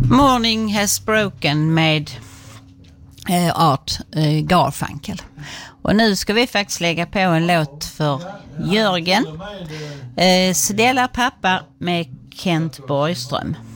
Morning Has Broken med Art Garfunkel. Och nu ska vi faktiskt lägga på en låt för Jörgen. Snälla pappa med Kent Borgström.